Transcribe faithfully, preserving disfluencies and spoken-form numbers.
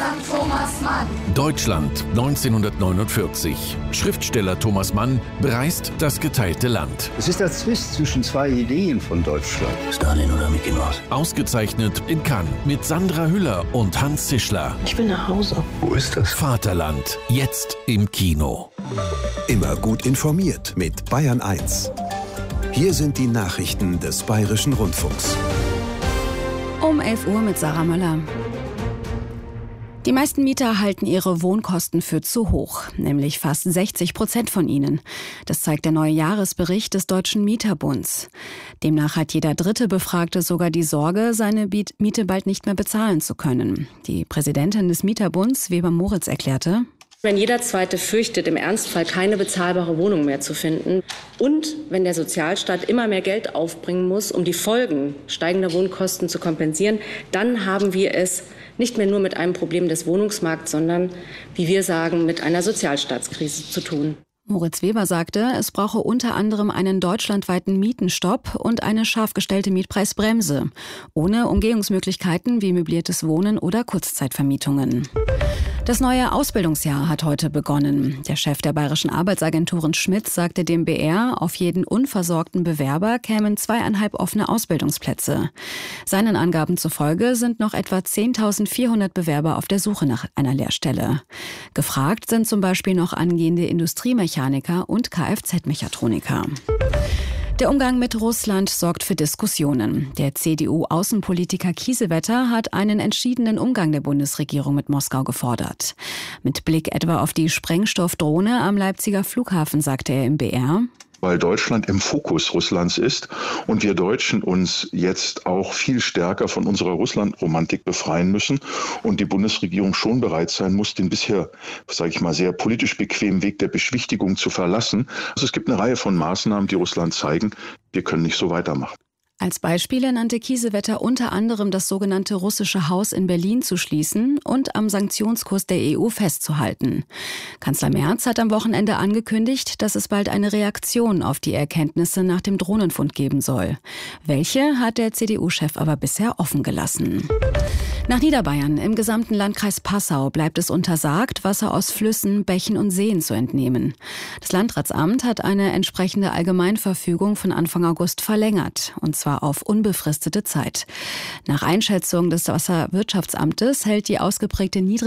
Deutschland Thomas Mann. Deutschland neunzehnhundertneunundvierzig. Schriftsteller Thomas Mann bereist das geteilte Land. Es ist der Zwist zwischen zwei Ideen von Deutschland. Stalin oder Mickey Mouse? Ausgezeichnet in Cannes mit Sandra Hüller und Hans Zischler. Ich will nach Hause. Wo ist das? Vaterland, jetzt im Kino. Immer gut informiert mit Bayern eins. Hier sind die Nachrichten des Bayerischen Rundfunks. Um elf Uhr mit Sarah Möller. Die meisten Mieter halten ihre Wohnkosten für zu hoch, nämlich fast sechzig Prozent von ihnen. Das zeigt der neue Jahresbericht des Deutschen Mieterbunds. Demnach hat jeder dritte Befragte sogar die Sorge, seine Miete bald nicht mehr bezahlen zu können. Die Präsidentin des Mieterbunds, Weber Moritz, erklärte: Wenn jeder Zweite fürchtet, im Ernstfall keine bezahlbare Wohnung mehr zu finden und wenn der Sozialstaat immer mehr Geld aufbringen muss, um die Folgen steigender Wohnkosten zu kompensieren, dann haben wir es nicht mehr nur mit einem Problem des Wohnungsmarkts, sondern, wie wir sagen, mit einer Sozialstaatskrise zu tun. Moritz Weber sagte, es brauche unter anderem einen deutschlandweiten Mietenstopp und eine scharf gestellte Mietpreisbremse, ohne Umgehungsmöglichkeiten wie möbliertes Wohnen oder Kurzzeitvermietungen. Das neue Ausbildungsjahr hat heute begonnen. Der Chef der bayerischen Arbeitsagenturen Schmidt sagte dem B R, auf jeden unversorgten Bewerber kämen zweieinhalb offene Ausbildungsplätze. Seinen Angaben zufolge sind noch etwa zehntausendvierhundert Bewerber auf der Suche nach einer Lehrstelle. Gefragt sind zum Beispiel noch angehende Industriemechaniker und Kfz-Mechatroniker. Der Umgang mit Russland sorgt für Diskussionen. Der C D U-Außenpolitiker Kiesewetter hat einen entschiedenen Umgang der Bundesregierung mit Moskau gefordert. Mit Blick etwa auf die Sprengstoffdrohne am Leipziger Flughafen sagte er im B R: Weil Deutschland im Fokus Russlands ist und wir Deutschen uns jetzt auch viel stärker von unserer Russland-Romantik befreien müssen und die Bundesregierung schon bereit sein muss, den bisher, sage ich mal, sehr politisch bequemen Weg der Beschwichtigung zu verlassen. Also es gibt eine Reihe von Maßnahmen, die Russland zeigen, wir können nicht so weitermachen. Als Beispiele nannte Kiesewetter unter anderem das sogenannte russische Haus in Berlin zu schließen und am Sanktionskurs der E U festzuhalten. Kanzler Merz hat am Wochenende angekündigt, dass es bald eine Reaktion auf die Erkenntnisse nach dem Drohnenfund geben soll. Welche hat der C D U-Chef aber bisher offen gelassen. Nach Niederbayern, im gesamten Landkreis Passau, bleibt es untersagt, Wasser aus Flüssen, Bächen und Seen zu entnehmen. Das Landratsamt hat eine entsprechende Allgemeinverfügung von Anfang August verlängert, und zwar auf unbefristete Zeit. Nach Einschätzung des Wasserwirtschaftsamtes hält die ausgeprägte Niedrig